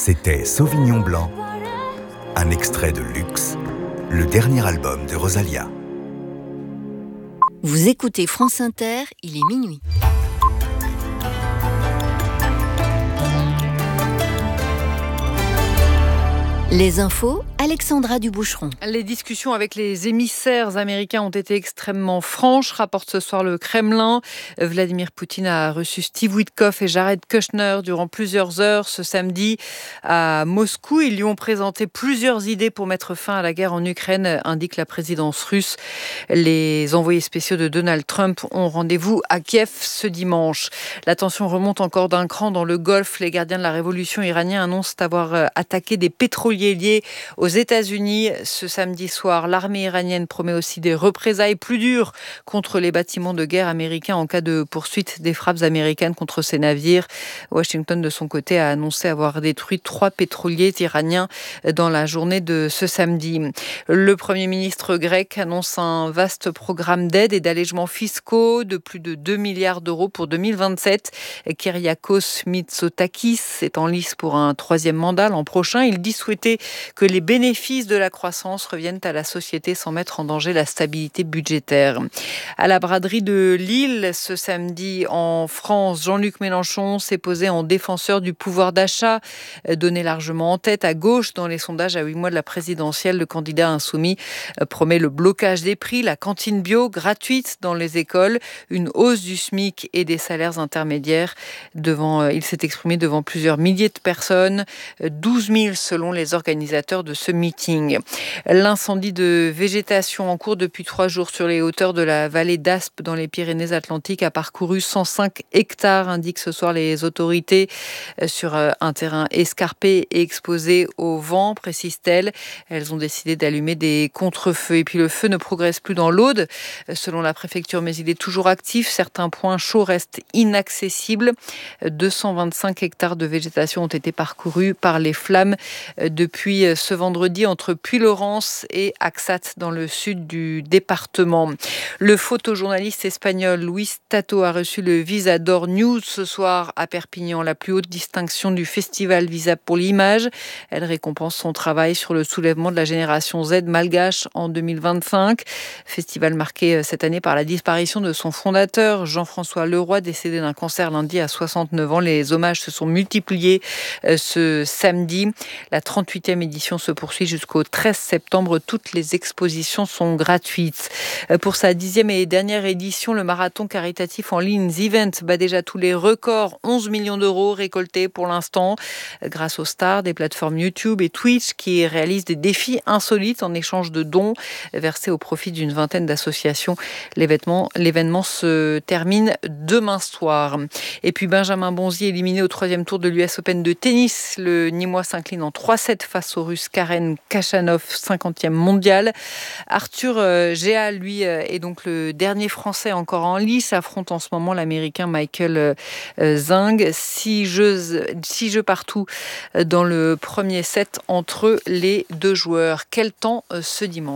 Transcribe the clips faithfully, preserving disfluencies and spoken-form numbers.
C'était Sauvignon Blanc, un extrait de Luxe, le dernier album de Rosalia. Vous écoutez France Inter, il est minuit. Les infos, Alexandra Duboucheron. Les discussions avec les émissaires américains ont été extrêmement franches, rapporte ce soir le Kremlin. Vladimir Poutine a reçu Steve Witkoff et Jared Kushner durant plusieurs heures ce samedi à Moscou. Ils lui ont présenté plusieurs idées pour mettre fin à la guerre en Ukraine, indique la présidence russe. Les envoyés spéciaux de Donald Trump ont rendez-vous à Kiev ce dimanche. La tension remonte encore d'un cran dans le Golfe. Les gardiens de la révolution iranienne annoncent avoir attaqué des pétroliers liés aux États-Unis ce samedi soir. L'armée iranienne promet aussi des représailles plus dures contre les bâtiments de guerre américains en cas de poursuite des frappes américaines contre ces navires. Washington, de son côté, a annoncé avoir détruit trois pétroliers iraniens dans la journée de ce samedi. Le Premier ministre grec annonce un vaste programme d'aide et d'allègements fiscaux de plus de deux milliards d'euros pour deux mille vingt-sept. Kyriakos Mitsotakis est en lice pour un troisième mandat l'an prochain. Il dit souhaiter que les bénéfices de la croissance reviennent à la société sans mettre en danger la stabilité budgétaire. À la braderie de Lille, ce samedi en France, Jean-Luc Mélenchon s'est posé en défenseur du pouvoir d'achat, donné largement en tête à gauche dans les sondages à huit mois de la présidentielle. Le candidat insoumis promet le blocage des prix, la cantine bio gratuite dans les écoles, une hausse du SMIC et des salaires intermédiaires. Devant, il s'est exprimé devant plusieurs milliers de personnes, douze mille selon les organisateurs de ce meeting. L'incendie de végétation en cours depuis trois jours sur les hauteurs de la vallée d'Aspe dans les Pyrénées-Atlantiques a parcouru cent cinq hectares, indiquent ce soir les autorités, sur un terrain escarpé et exposé au vent, précise-t-elle. Elles ont décidé d'allumer des contre-feux. Et puis le feu ne progresse plus dans l'Aude, selon la préfecture, mais il est toujours actif. Certains points chauds restent inaccessibles. deux cent vingt-cinq hectares de végétation ont été parcourus par les flammes depuis ce vendredi entre Puylaurens et Axat dans le sud du département. Le photojournaliste espagnol Luis Tato a reçu le Visa d'Or News ce soir à Perpignan, la plus haute distinction du festival Visa pour l'image. Elle récompense son travail sur le soulèvement de la génération Z malgache en deux mille vingt-cinq. Festival marqué cette année par la disparition de son fondateur, Jean-François Leroy, décédé d'un cancer lundi à soixante-neuf ans. Les hommages se sont multipliés ce samedi. La trente-huitième édition se poursuit jusqu'au treize septembre. Toutes les expositions sont gratuites. Pour sa dixième et dernière édition, le marathon caritatif en ligne The Event bat déjà tous les records. onze millions d'euros récoltés pour l'instant grâce aux stars des plateformes YouTube et Twitch qui réalisent des défis insolites en échange de dons versés au profit d'une vingtaine d'associations. L'événement, l'événement se termine demain soir. Et puis Benjamin Bonzi éliminé au troisième tour de l'U S Open de tennis. Le Nîmois s'incline en trois sept face au Russe Karen Khachanov, cinquantième mondial. Arthur Géa, lui, est donc le dernier Français encore en lice, affronte en ce moment l'Américain Michael Zhang. Six jeux, six jeux partout dans le premier set entre les deux joueurs. Quel temps ce dimanche ?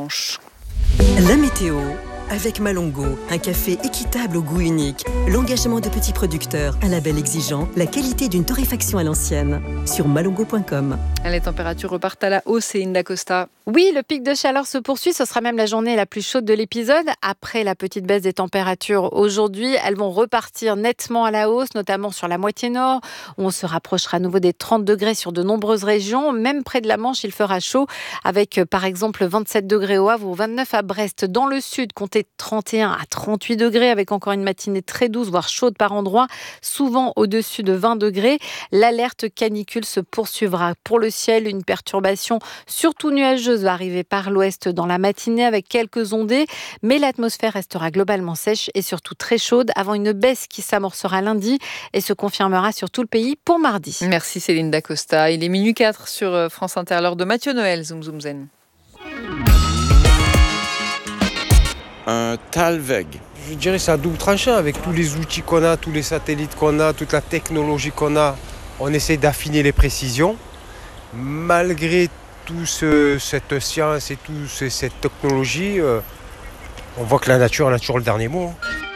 La météo avec Malongo, un café équitable au goût unique, l'engagement de petits producteurs, un label exigeant, la qualité d'une torréfaction à l'ancienne. Sur malongo point com. Les températures repartent à la hausse et Inda Costa. Oui, le pic de chaleur se poursuit. Ce sera même la journée la plus chaude de l'épisode. Après la petite baisse des températures aujourd'hui, elles vont repartir nettement à la hausse, notamment sur la moitié nord, où on se rapprochera à nouveau des trente degrés sur de nombreuses régions. Même près de la Manche, il fera chaud, avec par exemple vingt-sept degrés au Havre ou vingt-neuf à Brest. Dans le sud, comptez trente et un à trente-huit degrés, avec encore une matinée très douce, voire chaude par endroits, souvent au-dessus de vingt degrés. L'alerte canicule se poursuivra. Pour le ciel, une perturbation surtout nuageuse va arriver par l'ouest dans la matinée avec quelques ondées, mais l'atmosphère restera globalement sèche et surtout très chaude avant une baisse qui s'amorcera lundi et se confirmera sur tout le pays pour mardi. Merci Céline Dacosta. Il est minuit quatre sur France Inter, l'heure de Mathieu Noël. Zoom Zoom Zen. Un Talweg. Je dirais que c'est à double tranchant avec tous les outils qu'on a, tous les satellites qu'on a, toute la technologie qu'on a. On essaie d'affiner les précisions. Malgré toute ce, cette science et toute cette technologie, euh, on voit que la nature, la nature, le dernier mot.